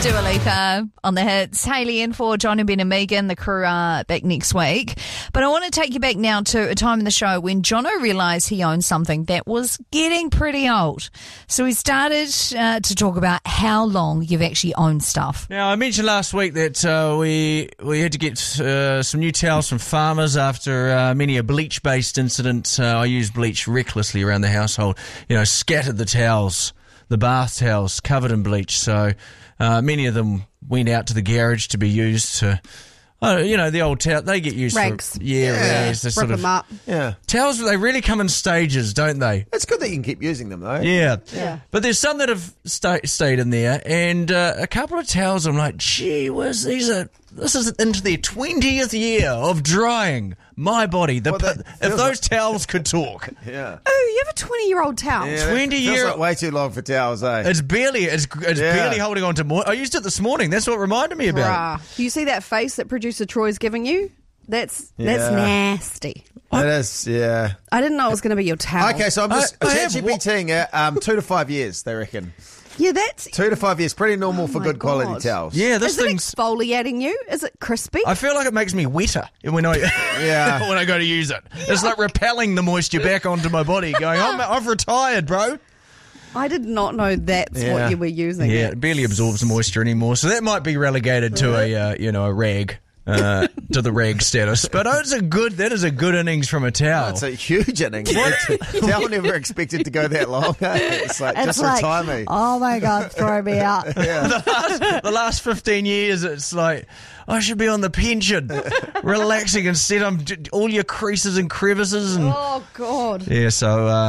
Dua Lipa on the hits. Hayley in for John and Ben and Megan. The crew are back next week. But I want to take you back now to a time in the show when Jono realised he owned something that was getting pretty old. So he started to talk about how long you've actually owned stuff. Now, I mentioned last week that we had to get some new towels from Farmers after many a bleach-based incident. I used bleach recklessly around the household. Scattered the towels, the bath towels, covered in bleach. So many of them went out to the garage to be used to, the old towel. They get used rags. For rags. Rip them up. Yeah. Towels, they really come in stages, don't they? It's good that you can keep using them, though. Yeah. But there's some that have stayed in there, and a couple of towels I'm like, gee whiz, this is into their 20th year of drying my body. If those towels could talk. Yeah. Oh, you have a 20-year-old towel. Yeah, 20 years. Feels like way too long for towels, eh? It's barely holding on to more. I used it this morning. That's what reminded me about it. You see that face that producer Troy's giving you? That's nasty. It is, yeah. I didn't know it was going to be your towel. Okay, so I'm just ChatGPTing it. 2 to 5 years, they reckon. Yeah, that's 2 to 5 years, pretty normal for good quality towels. Yeah, Is it exfoliating you? Is it crispy? I feel like it makes me wetter when I when I go to use it. It's like repelling the moisture back onto my body, going, I've retired, bro. I did not know that's what you were using. Yeah, it barely absorbs the moisture anymore, so that might be relegated to a rag. To the rag status, but that is a good innings from a towel. It's a huge innings. Towel never expected to go that long. It's like, just retire me. Oh my God, throw me out. The last 15 years, it's like I should be on the pension, relaxing instead. I'm all your creases and crevices. And, oh God. Yeah, so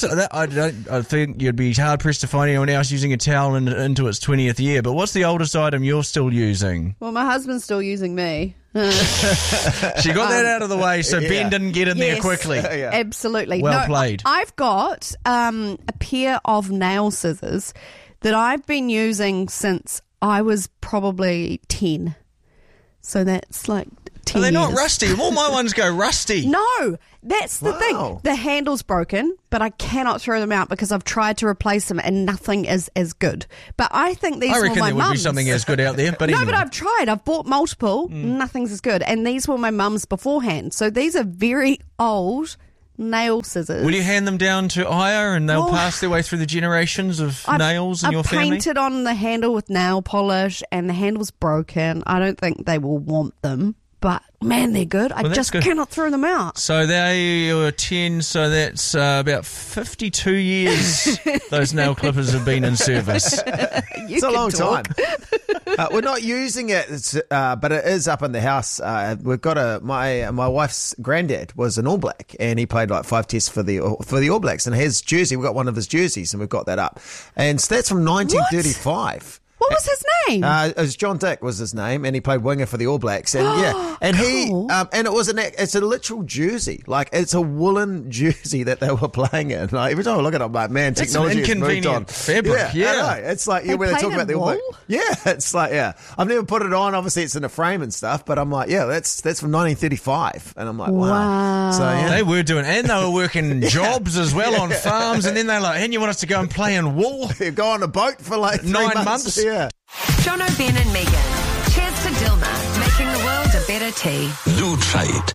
I think you'd be hard pressed to find anyone else using a towel into its 20th year. But what's the oldest item you're still using? Well, my husband's still using me. She got that out of the way, so Ben didn't get in there quickly. Absolutely. Well played. I've got a pair of nail scissors that I've been using since I was probably 10. So that's like 10 Are they years. not rusty? All my ones go rusty. No, that's the thing. The handle's broken, but I cannot throw them out because I've tried to replace them and nothing is as good. But I think these were my mum's. I reckon there would be something as good out there. But no, anyway. but I've tried. I've bought multiple. Nothing's as good. And these were my mum's beforehand. So these are very old nail scissors. Will you hand them down to Aya and they'll pass their way through the generations of nails in your family? I've painted on the handle with nail polish and the handle's broken. I don't think they will want them. But, man, they're good. I just cannot throw them out. So they were 10, so that's about 52 years those nail clippers have been in service. It's a long time. We're not using it, but it is up in the house. We've got my wife's granddad was an All Black, and he played like 5 tests for the All Blacks. And his jersey, we've got one of his jerseys, and we've got that up. And so that's from 1935. What was his name? It was John Dick was his name, and he played winger for the All Blacks. And and cool. and it was it's a literal jersey, like it's a woolen jersey that they were playing in. Like every time I look at it, I'm like, man, technology has moved on. Fabric, I know. It's like when they talk about the All Blacks. Yeah, it's like I've never put it on. Obviously, it's in a frame and stuff, but I'm like, that's from 1935, and I'm like, wow. So they were doing, and they were working jobs as well on farms, and then they're like, and you want us to go and play in wool? Go on a boat for like 9 months. Yeah. Jono, Ben and Megan. Cheers to Dilma, making the world a better tea. Lutrait.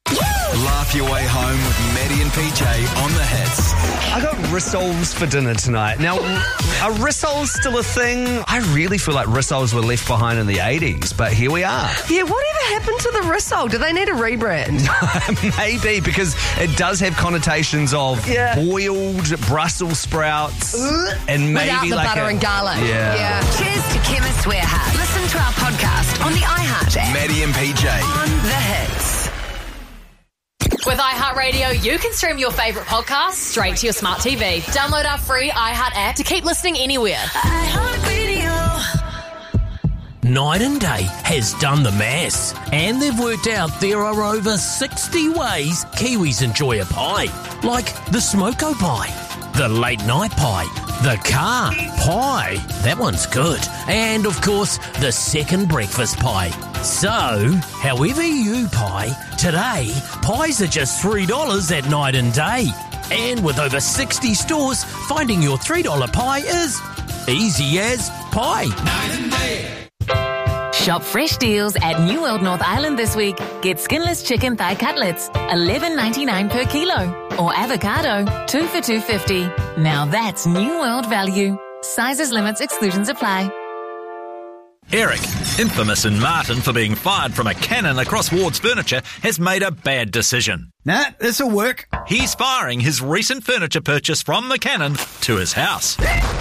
Laugh your way home with Maddie and PJ on the hits. I got rissoles for dinner tonight. Now, are rissoles still a thing? I really feel like rissoles were left behind in the 80s, but here we are. Yeah, whatever happened to the rissole? Do they need a rebrand? Maybe, because it does have connotations of boiled Brussels sprouts and maybe without the butter and garlic. Yeah. Cheers to Chemist Warehouse. Listen to our podcast on the iHeart app. Maddie and PJ. On the hits. With iHeartRadio, you can stream your favourite podcasts straight to your smart TV. Download our free iHeart app to keep listening anywhere. Night and Day has done the maths, and they've worked out there are over 60 ways Kiwis enjoy a pie, like the smoko pie, the late night pie, the car pie, that one's good, and of course the second breakfast pie. So, however you pie, today pies are just $3 at Night and Day. And with over 60 stores, finding your $3 pie is Easy as pie. Shop fresh deals at New World North Island this week. Get skinless chicken thigh cutlets, $11.99 per kilo. Or avocado, 2 for $2.50. Now that's New World value. Sizes, limits, exclusions apply. Eric, infamous in Martin for being fired from a cannon across Ward's Furniture, has made a bad decision. Nah, this'll work. He's firing his recent furniture purchase from the cannon to his house.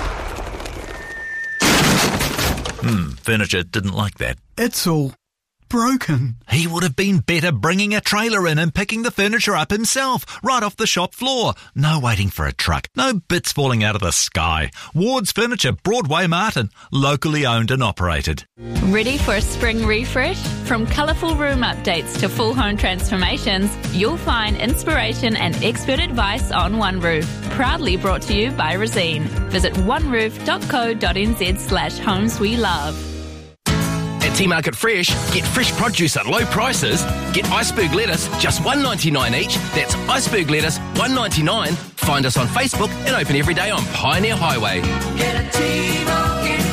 Furniture didn't like that. It's all broken. He would have been better bringing a trailer in and picking the furniture up himself, right off the shop floor. No waiting for a truck. No bits falling out of the sky. Ward's Furniture, Broadway, Martin. Locally owned and operated. Ready for a spring refresh? From colourful room updates to full home transformations, you'll find inspiration and expert advice on One Roof. Proudly brought to you by Resene. Visit oneroof.co.nz/homes we love. At T-Market Fresh, get fresh produce at low prices. Get iceberg lettuce, just $1.99 each. That's iceberg lettuce, $1.99. Find us on Facebook and open every day on Pioneer Highway. Get a T-Market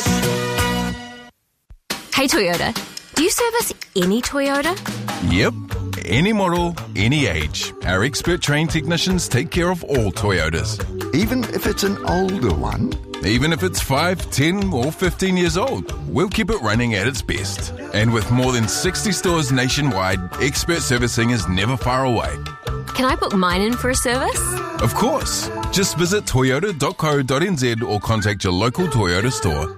Fresh. Hey Toyota, do you service any Toyota? Yep, any model, any age. Our expert trained technicians take care of all Toyotas. Even if it's an older one? Even if it's 5, 10 or 15 years old, we'll keep it running at its best. And with more than 60 stores nationwide, expert servicing is never far away. Can I book mine in for a service? Of course. Just visit toyota.co.nz or contact your local Toyota store.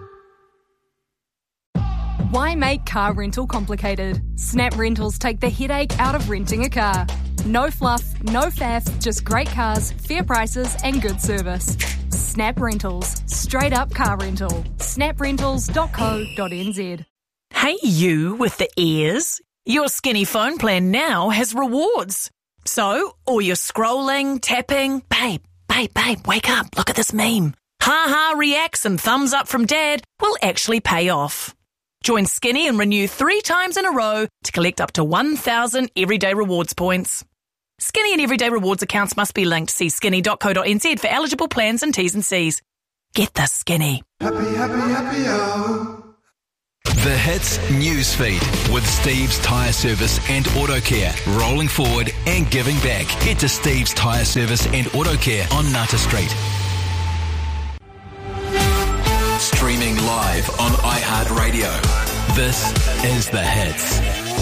Why make car rental complicated? Snap Rentals take the headache out of renting a car. No fluff, no faff, just great cars, fair prices and good service. Snap Rentals. Straight up car rental. snaprentals.co.nz. Hey you with the ears. Your Skinny phone plan now has rewards. So, all your scrolling, tapping, babe, wake up, look at this meme. Ha reacts and thumbs up from dad will actually pay off. Join Skinny and renew 3 times in a row to collect up to 1,000 everyday rewards points. Skinny and everyday rewards accounts must be linked. See skinny.co.nz for eligible plans and T's and C's. Get the Skinny. The Hits Newsfeed with Steve's Tyre Service and Auto Care. Rolling forward and giving back. Head to Steve's Tyre Service and Auto Care on Nutter Street. Streaming live on iHeartRadio. This is The Hits.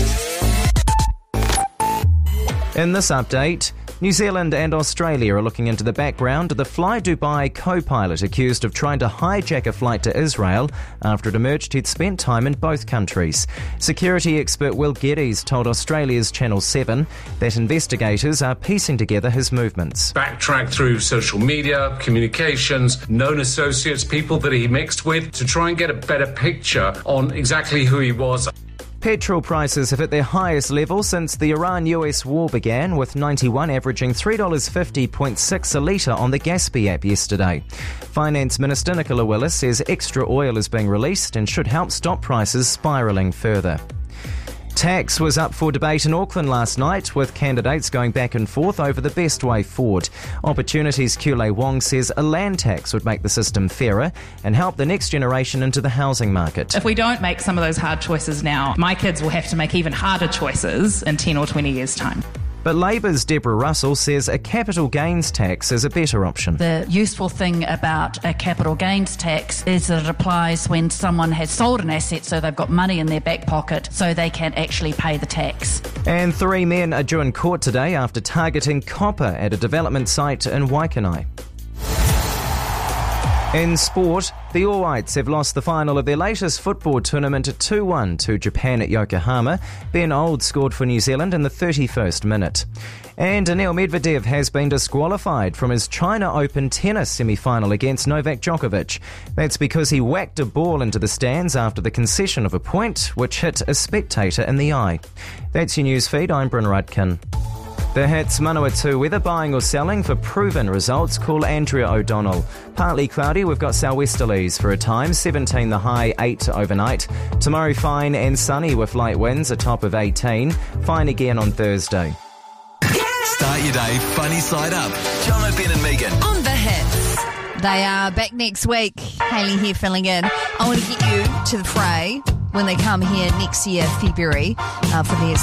In this update, New Zealand and Australia are looking into the background of the Fly Dubai co-pilot accused of trying to hijack a flight to Israel after it emerged he'd spent time in both countries. Security expert Will Geddes told Australia's Channel 7 that investigators are piecing together his movements. Backtrack through social media, communications, known associates, people that he mixed with, to try and get a better picture on exactly who he was. Petrol prices have hit their highest level since the Iran-US war began, with 91 averaging $3.50.6 a litre on the Gaspy app yesterday. Finance Minister Nicola Willis says extra oil is being released and should help stop prices spiralling further. Tax was up for debate in Auckland last night, with candidates going back and forth over the best way forward. Opportunity's Kule Wong says a land tax would make the system fairer and help the next generation into the housing market. If we don't make some of those hard choices now, my kids will have to make even harder choices in 10 or 20 years' time. But Labour's Deborah Russell says a capital gains tax is a better option. The useful thing about a capital gains tax is that it applies when someone has sold an asset, so they've got money in their back pocket so they can actually pay the tax. And 3 men are due in court today after targeting copper at a development site in Waikanae. In sport, the All Whites have lost the final of their latest football tournament at 2-1 to Japan at Yokohama. Ben Old scored for New Zealand in the 31st minute. And Daniil Medvedev has been disqualified from his China Open tennis semi-final against Novak Djokovic. That's because he whacked a ball into the stands after the concession of a point, which hit a spectator in the eye. That's your news feed. I'm Bryn Rudkin. The Hits Manawatu weather, buying or selling for proven results. Call Andrea O'Donnell. Partly cloudy, we've got southwesterlies for a time, 17 the high, 8 overnight. Tomorrow fine and sunny with light winds, a top of 18. Fine again on Thursday. Start your day funny side up. John O'Brien and Megan. On The Hits. They are back next week. Hayley here filling in. I want to get you to the fray when they come here next year, February, for their